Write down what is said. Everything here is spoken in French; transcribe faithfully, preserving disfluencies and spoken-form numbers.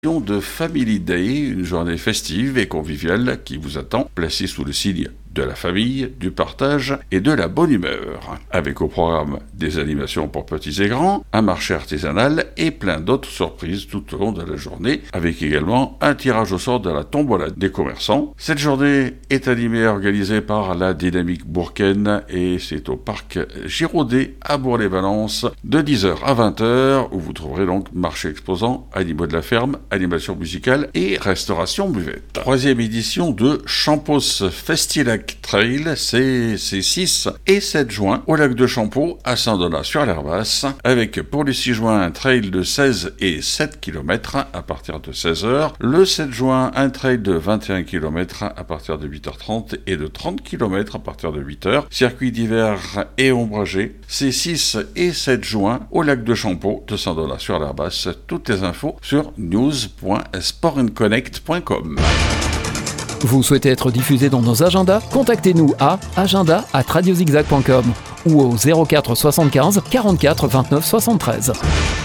de Family Day, une journée festive et conviviale qui vous attend, placée sous le signe de la famille, du partage et de la bonne humeur. Avec au programme des animations pour petits et grands, un marché artisanal et plein d'autres surprises tout au long de la journée, avec également un tirage au sort de la tombola des commerçants. Cette journée est animée et organisée par la Dynamique Bourcaine et c'est au parc Giraudet à Bourg-les-Valences de dix heures à vingt heures où vous trouverez donc marché exposant, animaux de la ferme, animation musicale et restauration buvette. Troisième édition de Champos Festilac Trail, c'est six et sept juin au lac de Champeau à Saint-Donat-sur-l'Herbasse, avec pour le six juin un trail de seize et sept kilomètres à partir de seize heures, le sept juin un trail de vingt et un kilomètres à partir de huit heures trente et de trente kilomètres à partir de huit heures, circuit d'hiver et ombragé, c'est six et sept juin au lac de Champeau de Saint-Donat-sur-l'Herbasse. Toutes les infos sur news point sport and connect point com. Vous souhaitez être diffusé dans nos agendas? Contactez-nous à agenda arobase radio zigzag point com ou au zéro quatre soixante-quinze quarante-quatre vingt-neuf soixante-treize.